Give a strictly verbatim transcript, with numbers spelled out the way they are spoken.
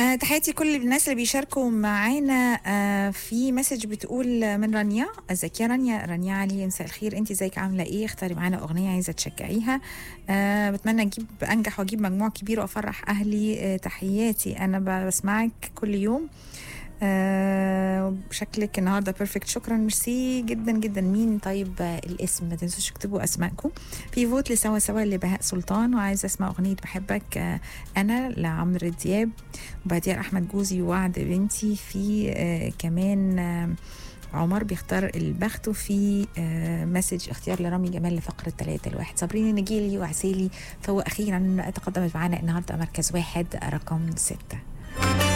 آه تحياتي كل الناس اللي بيشاركوا معانا. آه في مسج بتقول من رانيا: ازيك يا رانيا؟ رانيا علي، مساء الخير، انت ازيك، عامله ايه؟ اختاري معانا اغنيه عايزه تشجعيها. آه بتمنى اجيب انجح واجيب مجموع كبير وافرح اهلي. آه تحياتي، انا بسمعك كل يوم. آه شكلك النهارده بيرفكت. شكرا، ميرسي جدا جدا. مين طيب آه الاسم؟ ما تنسوش تكتبوا اسمائكم. في فوت لسوا سوا لبهاء سلطان، وعايزه اسمع اغنيه بحبك آه انا لعمرو دياب، وبعديها احمد جوزي ووعد بنتي. في آه كمان آه عمر بيختار البخت، وفي آه مسج اختيار لرامي جمال لفقرة ثلاثة الواحد. صابرين نجيلي وعسيلي، فهو أخيرا تقدمت معنا النهاردة مركز واحد رقم ستة.